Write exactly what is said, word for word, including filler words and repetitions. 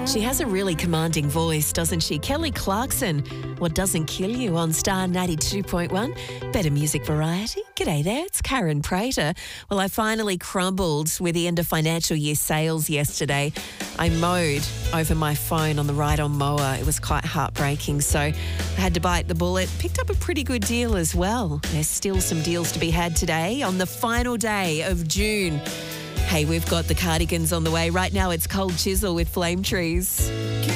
She has a really commanding voice, doesn't she? Kelly Clarkson, What Doesn't Kill You on Star ninety-two point one. Better music variety. G'day there, it's Karen Prater. Well, I finally crumbled with the end of financial year sales yesterday. I mowed over my phone on the ride-on mower. It was quite heartbreaking, so I had to bite the bullet. Picked up a pretty good deal as well. There's still some deals to be had today on the final day of June. Hey, we've got the Cardigans on the way. Right now it's Cold Chisel with Flame Trees.